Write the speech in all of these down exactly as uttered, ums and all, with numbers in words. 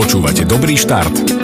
Počúvate Dobrý štart.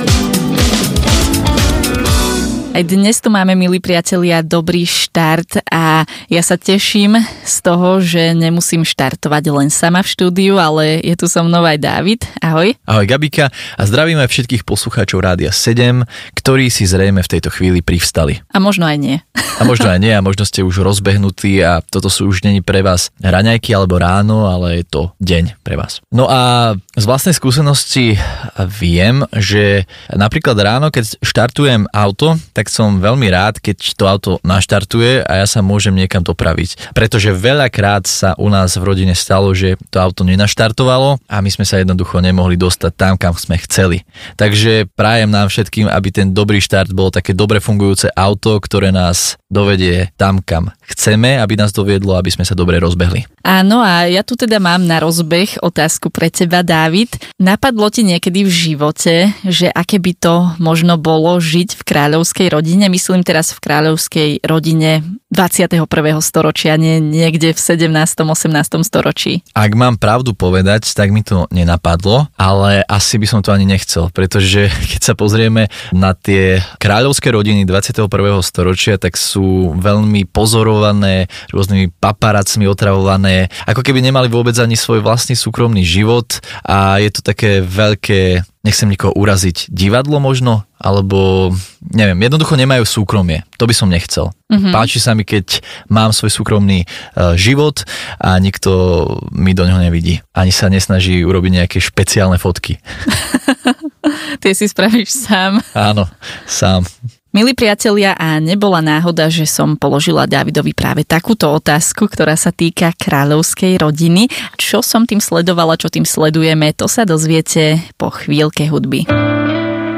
Aj dnes tu máme, milí priatelia, dobrý štart a ja sa teším z toho, že nemusím štartovať len sama v štúdiu, ale je tu so mnou aj Dávid. Ahoj. Ahoj Gabika a zdravíme všetkých poslucháčov Rádia sedem, ktorí si zrejme v tejto chvíli privstali. A možno aj nie. A možno aj nie a možno ste už rozbehnutí a toto sú už není pre vás raňajky alebo ráno, ale je to deň pre vás. No a z vlastnej skúsenosti viem, že napríklad ráno, keď štartujem auto, tak som veľmi rád, keď to auto naštartuje a ja sa môžem niekam dopraviť. Pretože veľakrát sa u nás v rodine stalo, že to auto nenaštartovalo a my sme sa jednoducho nemohli dostať tam, kam sme chceli. Takže prajem nám všetkým, aby ten dobrý štart bolo také dobre fungujúce auto, ktoré nás dovedie tam, kam chceme, aby nás doviedlo, aby sme sa dobre rozbehli. Áno, a ja tu teda mám na rozbeh otázku pre teba, Dávid. Napadlo ti niekedy v živote, že aké by to možno bolo žiť v kráľovskej rodine? Myslím teraz v kráľovskej rodine dvadsiateho prvého storočia, nie niekde v sedemnástom osemnástom storočí. Ak mám pravdu povedať, tak mi to nenapadlo, ale asi by som to ani nechcel, pretože keď sa pozrieme na tie kráľovské rodiny dvadsiateho prvého storočia, tak sú veľmi pozorované, rôznymi paparacmi otravované, ako keby nemali vôbec ani svoj vlastný súkromný život a je to také veľké, nechcem nikoho uraziť, divadlo možno, alebo neviem, jednoducho nemajú súkromie. To by som nechcel. Mm-hmm. Páči sa mi, keď mám svoj súkromný uh, život a nikto mi do ňoho nevidí. Ani sa nesnaží urobiť nejaké špeciálne fotky. Ty si spravíš sám. Áno, sám. Milí priatelia, a nebola náhoda, že som položila Dávidovi práve takúto otázku, ktorá sa týka kráľovskej rodiny. Čo som tým sledovala, čo tým sledujeme, to sa dozviete po chvíľke hudby.